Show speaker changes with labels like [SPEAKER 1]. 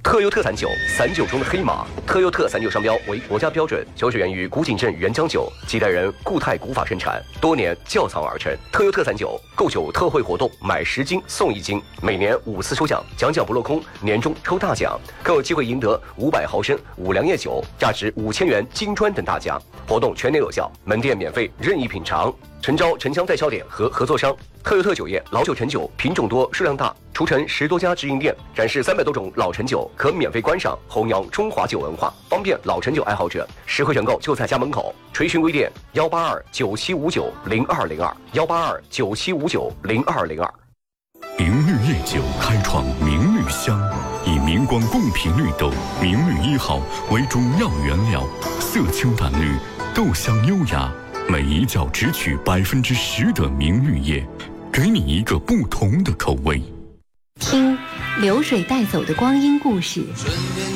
[SPEAKER 1] 特优特散酒，散酒中的黑马。特优特散酒商标为国家标准，酒水源于古井镇原浆酒，几代人固态古法生产，多年窖藏而成。特优特散酒购酒特惠活动，买10斤送1斤，每年5次抽奖，奖不落空，年终抽大奖，更有机会赢得500毫升五粮液酒，价值5000元金砖等大奖。活动全年有效，门店免费任意品尝。诚招城乡代销点和合作商。特优特酒业老酒陈酒品种多，数量大，除城10多家直营店，展示300多种老陈酒，可免费观赏，弘扬中华酒文化，方便老陈酒爱好者。实惠选购就在家门口。垂询微店182975902，182975902。
[SPEAKER 2] 明绿夜酒开创明绿香，以明光贡品绿豆明绿1号为主要原料，色清淡绿，豆香优雅，每一窖只取10%的明绿叶，给你一个不同的口味。
[SPEAKER 3] 听流水带走的光阴故事。